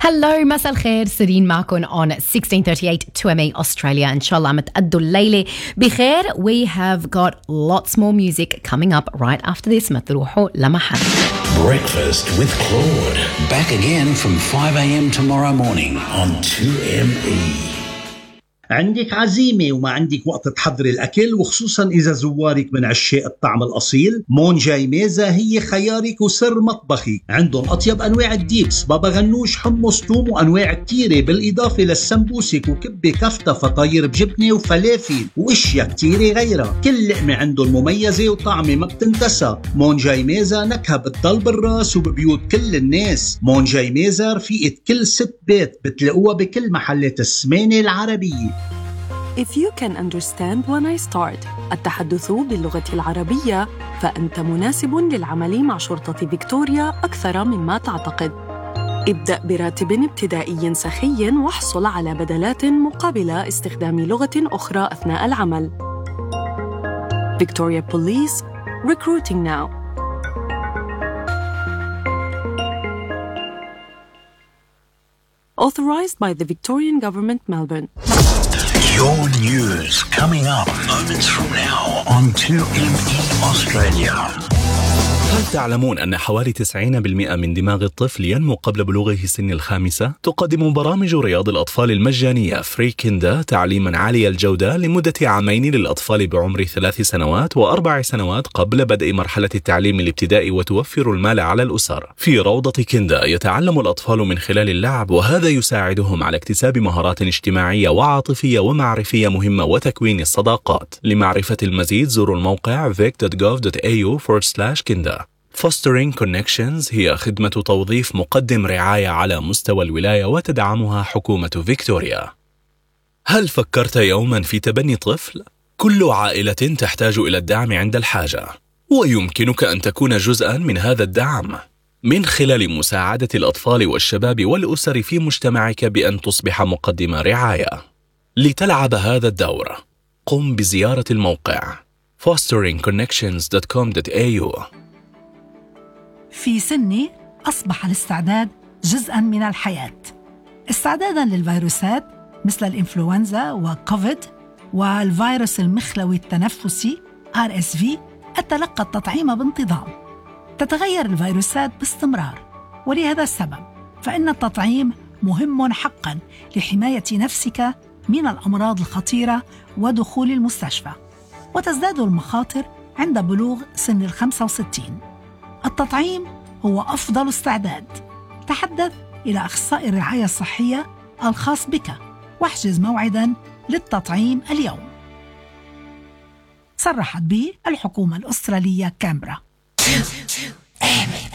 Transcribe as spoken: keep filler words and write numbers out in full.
هلو مساء الخير، سيرين معكم on sixteen thirty-eight two M A Australia. إن شاء الله عم تقضوا الليلة بخير. We have got lots more music coming up right after this. ما تروحوا لمحل. Breakfast with Claude. Back again from five A M tomorrow morning on two M E. عندك عزيمة وما عندك وقت تحضري الأكل، وخصوصا إذا زوارك من عشاق الطعم الأصيل، مونجاي ميزة هي خيارك وسر مطبخي. عندهم أطيب أنواع الديبس، بابا غنوش، حمص، توم، وأنواع كتيرة، بالإضافة للسمبوسك وكبة كفتة، فطاير بجبنة وفلافل وإشياء كتيرة غيرها. كل لقمة عندهم مميزة وطعمة ما بتنتسى. مونجاي ميزة نكهة بتضل بالراس وببيوت كل الناس. مونجاي ميزة رفيقة كل ست بيت، بتلاقوها بكل محلات السمانة العربية. If you can understand when I start التحدث باللغة العربية، فأنت مناسب للعمل مع شرطة فيكتوريا أكثر مما تعتقد. ابدأ براتب ابتدائي سخي واحصل على بدلات مقابل استخدام لغة أخرى أثناء العمل. Victoria Police, recruiting now. Authorized by the Victorian Government, Melbourne. Your news coming up moments from now on two M E Australia. هل تعلمون أن حوالي تسعين بالمئة من دماغ الطفل ينمو قبل بلوغه سن الخامسة؟ تقدم برامج رياض الأطفال المجانية فري كيندا تعليماً عالي الجودة لمدة عامين للأطفال بعمر ثلاث سنوات وأربع سنوات قبل بدء مرحلة التعليم الابتدائي، وتوفر المال على الأسر. في روضة كيندا يتعلم الأطفال من خلال اللعب، وهذا يساعدهم على اكتساب مهارات اجتماعية وعاطفية ومعرفية مهمة وتكوين الصداقات. لمعرفة المزيد زوروا الموقع vic dot gov dot a u forward slash kinda. Fostering Connections هي خدمة توظيف مقدم رعاية على مستوى الولاية، وتدعمها حكومة فيكتوريا. هل فكرت يوما في تبني طفل؟ كل عائلة تحتاج إلى الدعم عند الحاجة، ويمكنك أن تكون جزءا من هذا الدعم من خلال مساعدة الأطفال والشباب والأسر في مجتمعك بأن تصبح مقدم رعاية. لتلعب هذا الدور قم بزيارة الموقع fostering connections dot com dot a u. في سني أصبح الاستعداد جزءاً من الحياة، استعداداً للفيروسات مثل الإنفلونزا وكوفيد والفيروس المخلوي التنفسي آر إس في. أتلقى التطعيم بانتظام. تتغير الفيروسات باستمرار، ولهذا السبب فإن التطعيم مهم حقاً لحماية نفسك من الأمراض الخطيرة ودخول المستشفى. وتزداد المخاطر عند بلوغ سن الخمسة وستين. التطعيم هو أفضل استعداد. تحدث إلى أخصائي الرعاية الصحية الخاص بك واحجز موعداً للتطعيم اليوم. صرحت به الحكومة الأسترالية كامبرا.